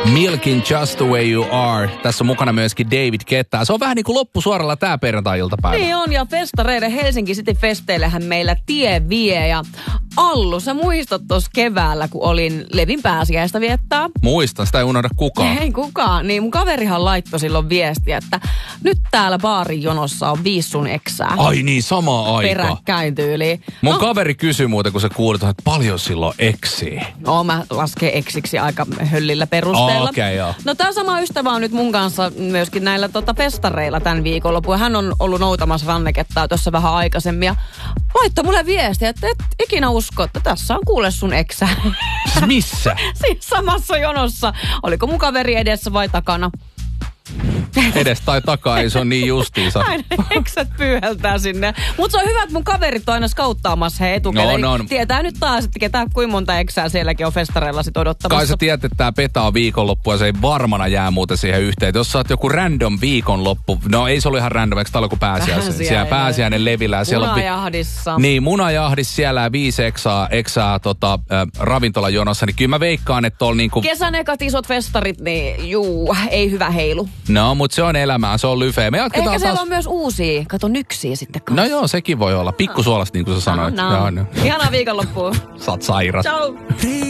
Milkin Just the Way You Are. Tässä on mukana myöskin David Guetta. Se on vähän niin kuin loppusuoralla tää perjantai-iltapäivä. Niin on, ja festareiden Helsinki City Festeillehän meillä tie vie. Ja Allu, sä muistat tuossa keväällä, kun olin Levin pääsiäistä viettää? Muistan, sitä ei unohda kukaan. Ei kukaan. Niin mun kaverihan laittoi silloin viestiä, että nyt täällä baarin jonossa on 5 sun eksää. Ai niin, sama aika. Peräkkäin tyyliin. Mun kaveri kysyi muuten, kun se kuuli, että paljon silloin eksii. No, mä lasken eksiksi aika höllillä perusteella. Okei, joo. No, tää sama ystävä on nyt mun kanssa myöskin näillä festareilla tämän viikonloppuun. Hän on ollut noutamassa rannekettaa tuossa vähän aikaisemmin ja laittoi mulle viestiä, että et ikinä usko, että tässä on kuule sun eksä. Missä? Siinä samassa jonossa. Oliko mun kaveri edessä vai takana? Edes tai takaa, ei se on niin justiinsa. Aina eksät pyyheltää sinne. Mutta se on hyvä, että mun kaverit on aina skauttaamassa he etukäteen. No. Tietää nyt taas, että ketään kuinka monta eksää sielläkin on festareilla sit odottamassa. Kai sä tiedät, että tää petaa viikonloppua, se ei varmana jää muuten siihen yhteen. Jos sä oot joku random viikonloppu, no ei se ollut ihan random, eikö tää ole joku pääsiäinen? Siellä pääsiäinen levillä. Munajahdissa. Niin, munajahdissa siellä 5 eksää ravintolajonossa, niin kyllä mä veikkaan, että on niinku... Kesän ekat isot festarit, niin juu, ei hyvä heilu. No, mutta se on elämää, se on lyfeä. Me ehkä siellä on myös uusia, kato nyksiä sitten kanssa. No joo, sekin voi olla. Pikkusuolasta, niin kuin sä sanoit. No. Ihanaa viikonloppua. Sä oot sairas. Ciao.